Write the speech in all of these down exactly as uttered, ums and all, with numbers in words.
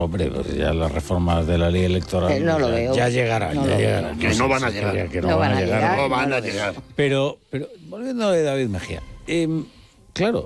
Hombre, pues ya las reformas de la ley electoral Eh, no lo ya, veo. ya llegarán, No ya lo llegarán. Que no van a llegar. Que no, No van a llegar. No van no a lo veo. llegar. Pero, pero volviendo de David Mejía, eh, claro,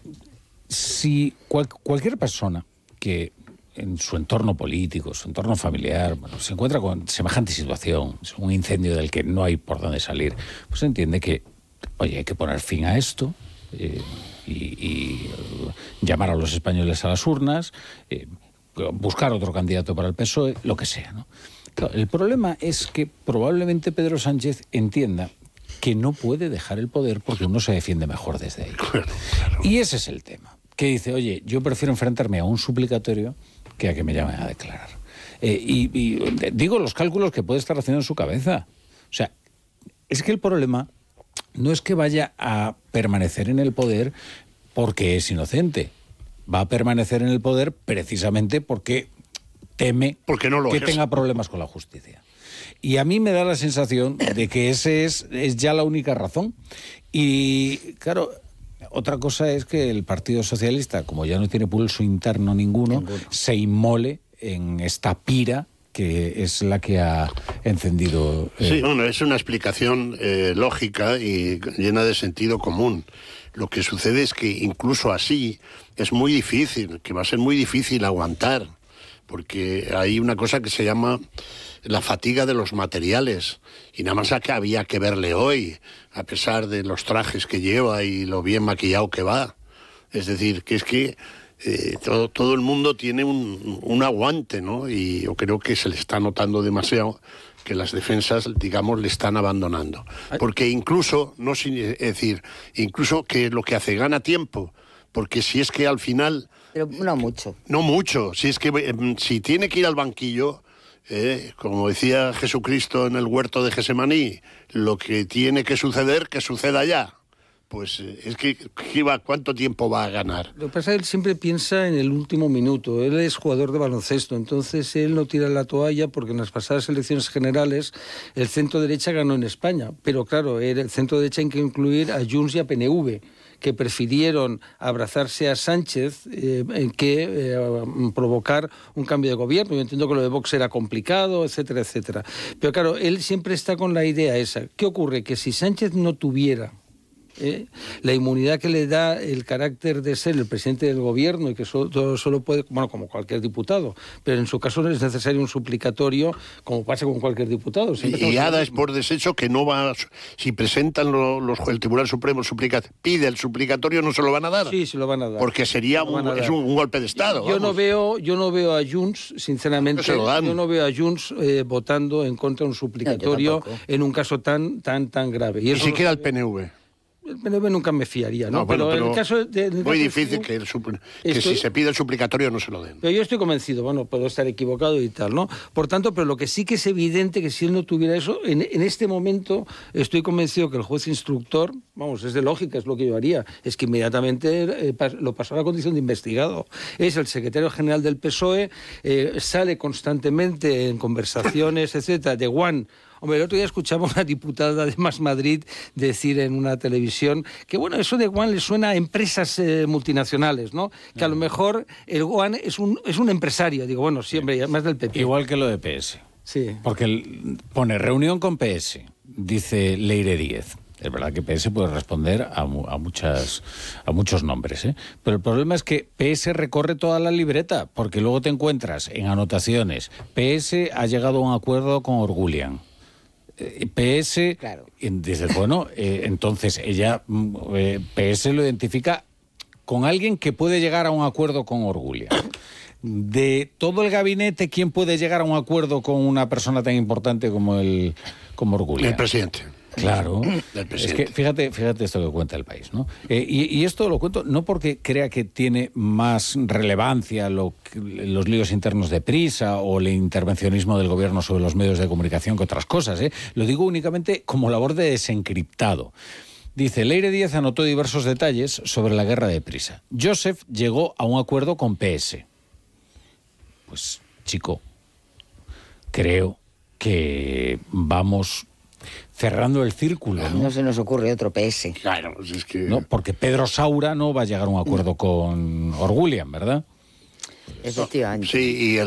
si cual, cualquier persona que en su entorno político, su entorno familiar, bueno, se encuentra con semejante situación, un incendio del que no hay por dónde salir, pues entiende que, oye, hay que poner fin a esto, eh, y, y uh, llamar a los españoles a las urnas, eh, buscar otro candidato para el P S O E, lo que sea, ¿no? Claro, el problema es que probablemente Pedro Sánchez entienda que no puede dejar el poder porque uno se defiende mejor desde ahí. Claro, claro. Y ese es el tema, que dice, oye, yo prefiero enfrentarme a un suplicatorio que a que me llamen a declarar. Eh, y, y digo los cálculos que puede estar haciendo en su cabeza. O sea, es que el problema no es que vaya a permanecer en el poder porque es inocente. Va a permanecer en el poder precisamente porque teme Porque no lo que es. tenga problemas con la justicia. Y a mí me da la sensación de que ese es, es ya la única razón. Y claro, otra cosa es que el Partido Socialista, como ya no tiene pulso interno ninguno, Ninguno. se inmole en esta pira que es la que ha encendido... eh, Sí, bueno, es una explicación eh, lógica y llena de sentido común. Lo que sucede es que incluso así es muy difícil, que va a ser muy difícil aguantar, porque hay una cosa que se llama la fatiga de los materiales, y nada más a que había que verle hoy, a pesar de los trajes que lleva y lo bien maquillado que va. Es decir, que es que eh, todo, todo el mundo tiene un, un aguante, ¿no? Y yo creo que se le está notando demasiado que las defensas, digamos, le están abandonando. Porque incluso, no sin, es decir, incluso que lo que hace gana tiempo, porque si es que al final... Pero no mucho. No mucho, si es que eh, si tiene que ir al banquillo, eh, como decía Jesucristo en el huerto de Gesemaní, lo que tiene que suceder, que suceda ya. Pues eh, es que ¿qué va, ¿cuánto tiempo va a ganar? Lo que pasa es que él siempre piensa en el último minuto. Él es jugador de baloncesto, entonces él no tira la toalla porque en las pasadas elecciones generales el centro derecha ganó en España. Pero claro, el centro derecha hay que incluir a Junts y a P N V, que prefirieron abrazarse a Sánchez eh, que eh, provocar un cambio de gobierno. Yo entiendo que lo de Vox era complicado, etcétera, etcétera. Pero claro, él siempre está con la idea esa. ¿Qué ocurre? Que si Sánchez no tuviera Eh, la inmunidad que le da el carácter de ser el presidente del gobierno y que solo, solo puede, bueno, como cualquier diputado, pero en su caso no es necesario un suplicatorio como pasa con cualquier diputado. Y, y Ada es por desecho que no va, si presentan lo, los, el Tribunal Supremo suplica, pide el suplicatorio, no se lo van a dar. Sí, se lo van a dar. Porque sería un, es un, un golpe de Estado. Yo vamos. no veo, yo no veo a Junts, sinceramente, No se lo dan. yo no veo a Junts eh, votando en contra de un suplicatorio No, yo en un caso tan, tan, tan grave. Ni eso siquiera no- el P N V. El P N V nunca me fiaría, ¿no? No, bueno, pero, pero en el caso de, en el muy caso difícil de- que, el supl- que Estoy- si se pide el suplicatorio no se lo den. Pero yo estoy convencido, bueno, puedo estar equivocado y tal, ¿no? Por tanto, pero lo que sí que es evidente que si él no tuviera eso, en, en este momento estoy convencido que el juez instructor, vamos, es de lógica, es lo que yo haría, es que inmediatamente eh, pas- lo pasó a la condición de investigado. Es el secretario general del P S O E, eh, sale constantemente en conversaciones, etcétera, de Juan. Hombre, el otro día escuchaba a una diputada de Más Madrid decir en una televisión que, bueno, eso de Juan le suena a empresas eh, multinacionales, ¿no? Que a lo mejor el Juan es un, es un empresario. Digo, bueno, siempre, más del P P. igual que lo de P S. Sí. Porque el- pone reunión con P S, dice Leire Díez. Es verdad que P S puede responder a, mu- a, muchas, a muchos nombres, ¿eh? Pero el problema es que P S recorre toda la libreta, porque luego te encuentras en anotaciones. P S ha llegado a un acuerdo con Orgulian. Eh, P S, Claro. y dices, bueno, eh, entonces ella, mm, eh, P S lo identifica con alguien que puede llegar a un acuerdo con Orgulian. De todo el gabinete, ¿quién puede llegar a un acuerdo con una persona tan importante como el como Orgulian? El presidente. Claro. Del Es presidente. que fíjate, fíjate esto que cuenta El País, ¿no? Eh, y, y esto lo cuento no porque crea que tiene más relevancia lo que- los líos internos de Prisa o el intervencionismo del gobierno sobre los medios de comunicación que otras cosas, ¿eh? Lo digo únicamente como labor de desencriptado. Dice, Leire Díez anotó diversos detalles sobre la guerra de Prisa. Joseph llegó a un acuerdo con P S. Pues, chico, creo que vamos cerrando el círculo, ¿no? No se nos ocurre otro P S. Claro, pues es que... ¿No? Porque Pedro Saura no va a llegar a un acuerdo con Orgulian, ¿verdad? Efectivamente. Sí, y el